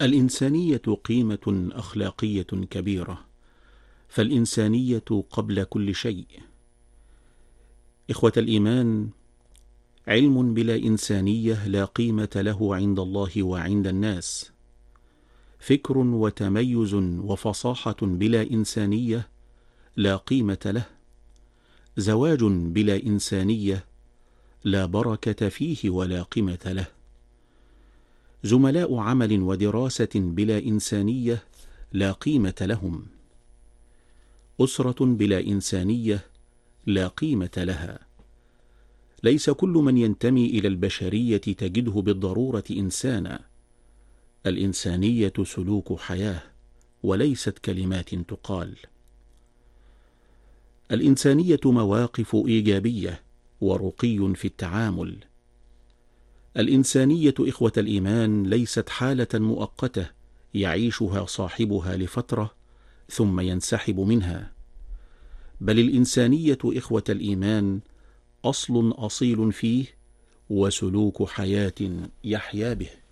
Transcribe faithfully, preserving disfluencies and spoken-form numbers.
الإنسانية قيمة أخلاقية كبيرة، فالإنسانية قبل كل شيء. إخوة الإيمان، علم بلا إنسانية لا قيمة له عند الله وعند الناس. فكر وتميز وفصاحة بلا إنسانية لا قيمة له. زواج بلا إنسانية لا بركة فيه ولا قيمة له. زملاء عمل ودراسة بلا إنسانية لا قيمة لهم. أسرة بلا إنسانية لا قيمة لها. ليس كل من ينتمي إلى البشرية تجده بالضرورة إنسانا. الإنسانية سلوك حياة وليست كلمات تقال. الإنسانية مواقف إيجابية ورقي في التعامل. الإنسانية إخوة الإيمان ليست حالة مؤقتة يعيشها صاحبها لفترة ثم ينسحب منها، بل الإنسانية إخوة الإيمان أصل أصيل فيه وسلوك حياة يحيا به.